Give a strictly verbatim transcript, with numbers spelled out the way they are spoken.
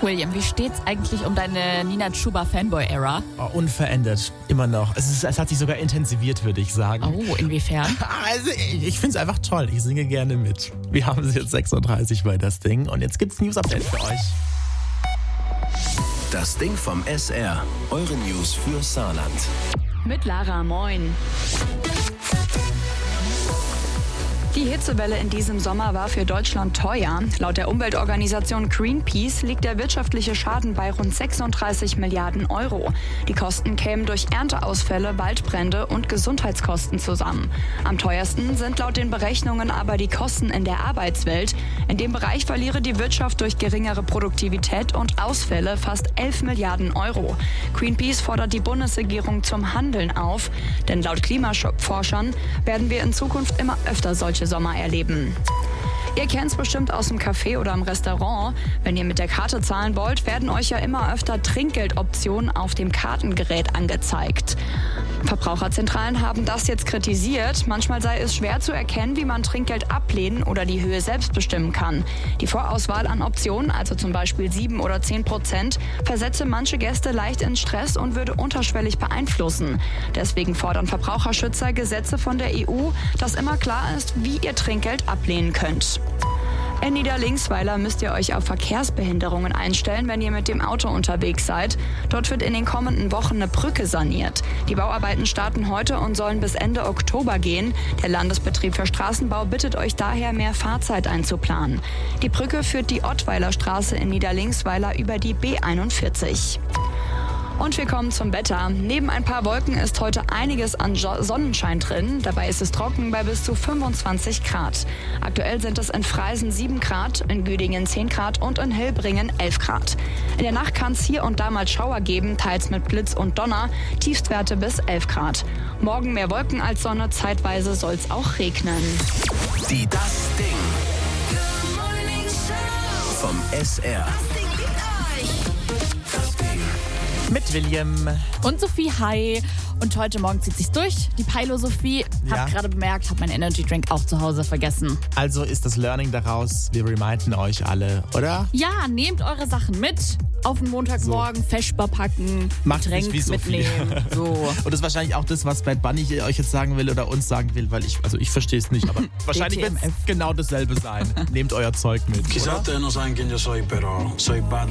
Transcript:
William, wie steht's eigentlich um deine Nina Chuba Fanboy-Ära? Oh, unverändert, immer noch. Es, ist, es hat sich sogar intensiviert, würde ich sagen. Oh, inwiefern? Also ich, ich finde es einfach toll, ich singe gerne mit. Wir haben es jetzt sechs Uhr dreißig bei das Ding und jetzt gibt's News-Update für euch. Das Ding vom S R, eure News für Saarland. Mit Lara, moin. Die Hitzewelle in diesem Sommer war für Deutschland teuer. Laut der Umweltorganisation Greenpeace liegt der wirtschaftliche Schaden bei rund sechsunddreißig Milliarden Euro. Die Kosten kämen durch Ernteausfälle, Waldbrände und Gesundheitskosten zusammen. Am teuersten sind laut den Berechnungen aber die Kosten in der Arbeitswelt. In dem Bereich verliere die Wirtschaft durch geringere Produktivität und Ausfälle fast elf Milliarden Euro. Greenpeace fordert die Bundesregierung zum Handeln auf, denn laut Klimaforschern werden wir in Zukunft immer öfter solche Sommer erleben. Ihr kennt es bestimmt aus dem Café oder im Restaurant. Wenn ihr mit der Karte zahlen wollt, werden euch ja immer öfter Trinkgeldoptionen auf dem Kartengerät angezeigt. Verbraucherzentralen haben das jetzt kritisiert. Manchmal sei es schwer zu erkennen, wie man Trinkgeld ablehnen oder die Höhe selbst bestimmen kann. Die Vorauswahl an Optionen, also zum Beispiel sieben oder zehn Prozent, versetze manche Gäste leicht in Stress und würde unterschwellig beeinflussen. Deswegen fordern Verbraucherschützer Gesetze von der E U, dass immer klar ist, wie ihr Trinkgeld ablehnen könnt. In Niederlingsweiler müsst ihr euch auf Verkehrsbehinderungen einstellen, wenn ihr mit dem Auto unterwegs seid. Dort wird in den kommenden Wochen eine Brücke saniert. Die Bauarbeiten starten heute und sollen bis Ende Oktober gehen. Der Landesbetrieb für Straßenbau bittet euch daher, mehr Fahrzeit einzuplanen. Die Brücke führt die Ottweiler Straße in Niederlingsweiler über die B einundvierzig. Und wir kommen zum Wetter. Neben ein paar Wolken ist heute einiges an Sonnenschein drin. Dabei ist es trocken bei bis zu fünfundzwanzig Grad. Aktuell sind es in Freisen sieben Grad, in Güdingen zehn Grad und in Hilbringen elf Grad. In der Nacht kann es hier und da mal Schauer geben, teils mit Blitz und Donner, Tiefstwerte bis elf Grad. Morgen mehr Wolken als Sonne, zeitweise soll es auch regnen. Die Das Ding vom S R. Mit William. Und Sophie, hi. Und heute Morgen zieht sich's durch. Die Pilo Sophie, hab Ja. gerade bemerkt, hab meinen Energy Drink auch zu Hause vergessen. Also ist das Learning daraus, wir reminden euch alle, oder? Ja, nehmt eure Sachen mit. Auf den Montagmorgen, Feschbar packen, Macht Getränk nicht wie Sophie. mitnehmen. So. Und das ist wahrscheinlich auch das, was Bad Bunny euch jetzt sagen will oder uns sagen will, weil ich, also ich verstehe es nicht, aber wahrscheinlich wird es genau dasselbe sein. Nehmt euer Zeug mit, Quizás oder? ustedes no saben quién yo soy, pero soy Bad